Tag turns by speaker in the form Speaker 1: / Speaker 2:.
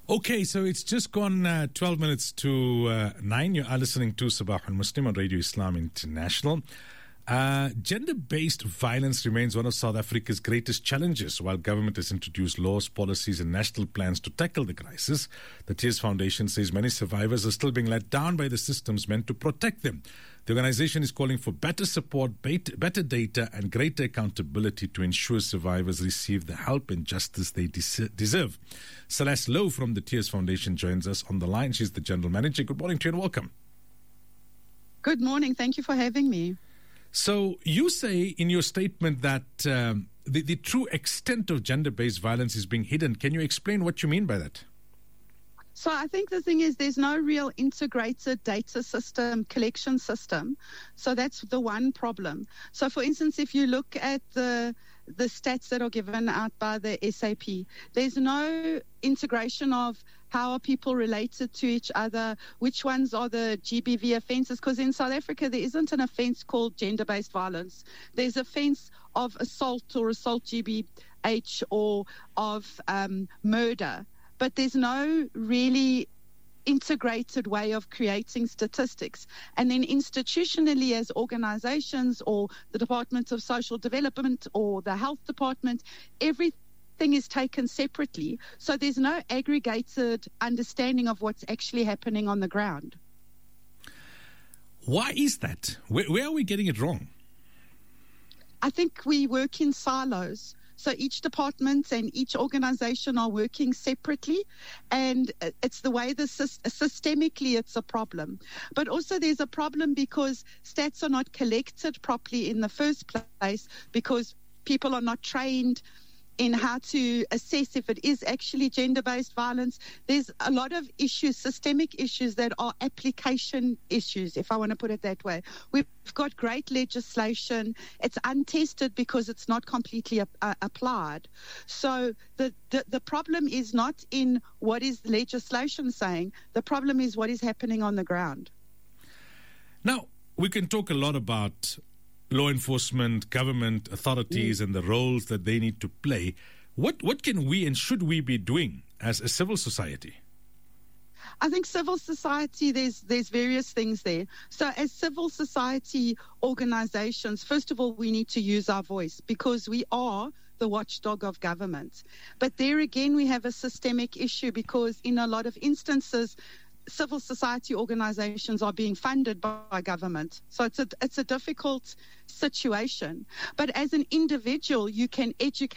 Speaker 1: Okay, so it's just gone 12 minutes to 9. You are listening to Sabah al-Muslim on Radio Islam International. Gender-based violence remains one of South Africa's greatest challenges. While government has introduced laws, policies and national plans to tackle the crisis, the Tears Foundation says many survivors are still being let down by the systems meant to protect them. The organization is calling for better support, better data and greater accountability to ensure survivors receive the help and justice they deserve. Celeste Lowe from the Tears Foundation joins us on the line. She's the General Manager. Good morning to you and welcome.
Speaker 2: Good morning. Thank you for having me.
Speaker 1: So you say in your statement that the true extent of gender-based violence is being hidden. Can you explain what you mean by that?
Speaker 2: So I think the thing is there's no real integrated data system, collection system. So that's the one problem. So for instance, if you look at the stats that are given out by the SAP, there's no integration of how are people related to each other, which ones are the GBV offences, because in South Africa there isn't an offence called gender-based violence. There's offence of assault or assault GBH or of murder, but there's no really integrated way of creating statistics. And then institutionally as organizations or the Department of Social Development or the Health Department, everything is taken separately. So there's no aggregated understanding of what's actually happening on the ground.
Speaker 1: Why is that? Where are we getting it wrong?
Speaker 2: I think we work in silos. So each department and each organization are working separately, and it's the way systemically it's a problem. But also there's a problem because stats are not collected properly in the first place because people are not trained in how to assess if it is actually gender-based violence. There's a lot of issues, systemic issues that are application issues, if I want to put it that way. We've got great legislation. It's untested because it's not completely applied. So the problem is not in what is legislation saying. The problem is what is happening on the ground.
Speaker 1: Now, we can talk a lot about law enforcement, government, authorities, and the roles that they need to play. What can we and should we be doing as a civil society?
Speaker 2: I think civil society, there's various things there. So as civil society organizations, first of all, we need to use our voice because we are the watchdog of government. But there again, we have a systemic issue because in a lot of instances, civil society organizations are being funded by government. So it's a difficult situation. But as an individual, you can educate